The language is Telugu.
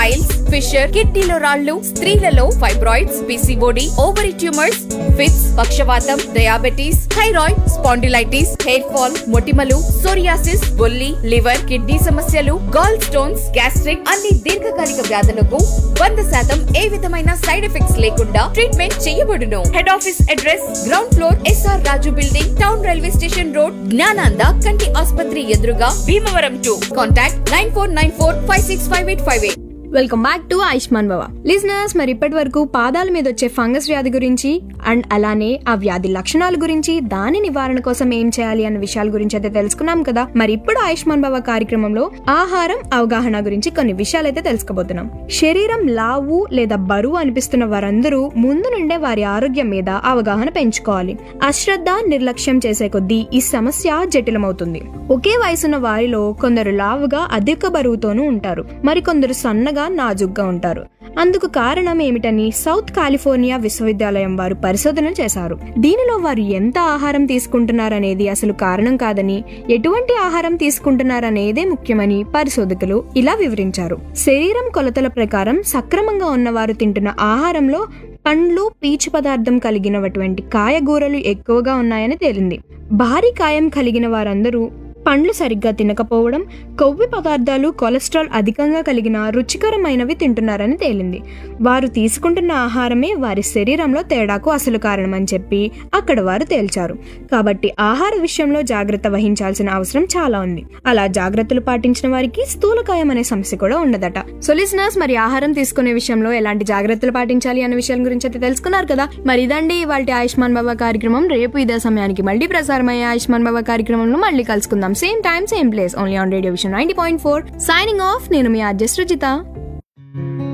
పైల్స్, ఫిషర్, కిడ్నీలో రాళ్లు, స్త్రీలలో fibroids, PCOD, ovary tumours, fits, పక్షవాతం, diabetes, thyroid, spondylitis, hair fall, మొటిమలు, సోరియాసిస్, బొల్లి, లివర్, కిడ్నీ సమస్యలు, గాల్ స్టోన్స్, గ్యాస్ట్రిక్ అన్ని దీర్ఘకాలిక వ్యాధులకు 100% ఏ విధమైన సైడ్ ఎఫెక్ట్స్ లేకుండా ట్రీట్మెంట్ చేయబడును. Head office address ground floor SR రాజు building, town railway station road, Gnananda కంటి ఆసుపత్రి ఎదురుగా, Bhimavaram 2. Contact 9494565858. Welcome back to Ayushman భవ లిజనర్స్. మరి ఇప్పటి వరకు పాదాల మీద వచ్చే ఫంగస్ వ్యాధి గురించి అండ్ అలానే ఆ వ్యాధి లక్షణాల గురించి, దాని నివారణ కోసం ఏం చేయాలి అన్న విషయాల గురించి అయితే తెలుసుకున్నాం కదా. మరి ఇప్పుడు ఆయుష్మాన్ భవ కార్యక్రమంలో ఆహారం అవగాహన గురించి కొన్ని విషయాలు అయితే తెలుసుకోబోతున్నాం. శరీరం లావు లేదా బరువు అనిపిస్తున్న వారందరూ ముందు నుండే వారి ఆరోగ్యం మీద అవగాహన పెంచుకోవాలి. అశ్రద్ధ, నిర్లక్ష్యం చేసే కొద్దీ ఈ సమస్య జటిలమవుతుంది. ఒకే వయసున్న వారిలో కొందరు లావుగా అధిక బరువుతోనూ ఉంటారు, మరికొందరు సన్నగా నాజుగ్గా ఉంటారు. అందుకు కారణం ఏమిటని సౌత్ కాలిఫోర్నియా విశ్వవిద్యాలయం వారు పరిశోధనలు చేశారు. దీనిలో వారు ఎంత ఆహారం తీసుకుంటున్నారనేది అసలు కారణం కాదని, ఎటువంటి ఆహారం తీసుకుంటున్నారనేదే ముఖ్యమని పరిశోధకులు ఇలా వివరించారు. శరీరం కొలతల ప్రకారం సక్రమంగా ఉన్నవారు తింటున్న ఆహారంలో పండ్లు, పీచు పదార్థం కలిగినటువంటి కాయగూరలు ఎక్కువగా ఉన్నాయని తేలింది. భారీ కాయం కలిగిన వారందరూ పండ్లు సరిగ్గా తినకపోవడం, కొవ్వు పదార్థాలు, కొలెస్ట్రాల్ అధికంగా కలిగిన రుచికరమైనవి తింటున్నారని తేలింది. వారు తీసుకుంటున్న ఆహారమే వారి శరీరంలో తేడాకు అసలు కారణమని చెప్పి అక్కడ వారు తేల్చారు. కాబట్టి ఆహార విషయంలో జాగ్రత్త వహించాల్సిన అవసరం చాలా ఉంది. అలా జాగ్రత్తలు పాటించిన వారికి స్థూలకాయం అనే సమస్య కూడా ఉండదట. సో లిజనర్స్, మరి ఆహారం తీసుకునే విషయంలో ఎలాంటి జాగ్రత్తలు పాటించాలి అనే విషయం గురించి అయితే తెలుసుకున్నారు కదా. మరి ఇదండి ఇవాల్టి ఆయుష్మాన్ భవ కార్యక్రమం. రేపు ఇదే సమయానికి మళ్ళీ ప్రసారమయ్యే ఆయుష్మాన్ భవ కార్యక్రమంలో మళ్ళీ కలుసుకుందాం. Same time, same place, only on Radio Vision 90.4. Signing off, నేను మీ ఆర్జే సృజిత.